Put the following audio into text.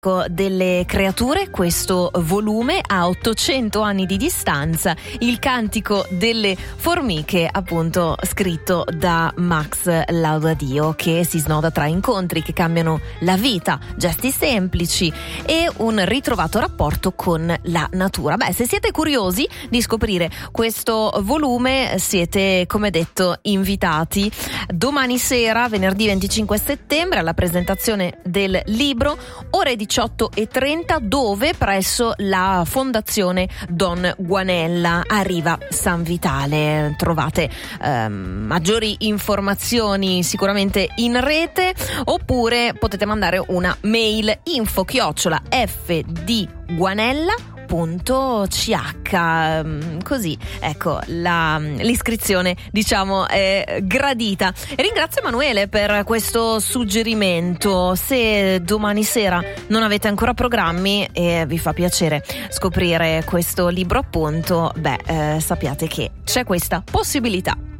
delle creature, questo volume a 800 anni di distanza, il cantico delle formiche, appunto scritto da Max Laudadio, che si snoda tra incontri che cambiano la vita, gesti semplici e un ritrovato rapporto con la natura. Beh, se siete curiosi di scoprire questo volume, siete, come detto, invitati domani sera, venerdì 25 settembre, alla presentazione del libro, ore 18:30, dove? Presso la Fondazione Don Guanella a Riva San Vitale. Trovate maggiori informazioni sicuramente in rete, oppure potete mandare una mail info@fdguanella.ch, così ecco l'iscrizione, diciamo, è gradita. E ringrazio Emanuele per questo suggerimento. Se domani sera non avete ancora programmi e vi fa piacere scoprire questo libro, appunto, sappiate che c'è questa possibilità.